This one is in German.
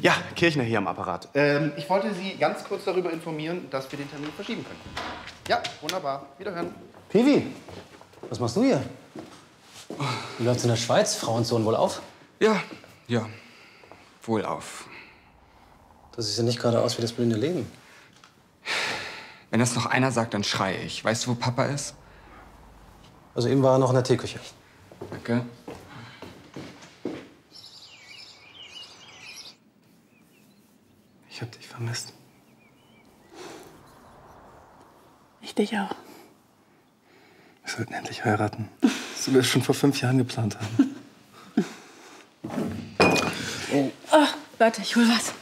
Ja, Kirchner hier am Apparat. Ich wollte Sie ganz kurz darüber informieren, dass wir den Termin verschieben können. Ja, wunderbar. Wiederhören. Piwi, was machst du hier? Wie läuft's in der Schweiz? Frauensohn wohl auf? Ja, wohl auf. Das sieht ja nicht gerade aus wie das blühende Leben. Wenn das noch einer sagt, dann schreie ich. Weißt du, wo Papa ist? Also eben war er noch in der Teeküche. Danke. Ich hab dich vermisst. Ich dich auch. Wir sollten endlich heiraten. Das wir schon vor 5 Jahren geplant haben. Oh, warte, ich hol was.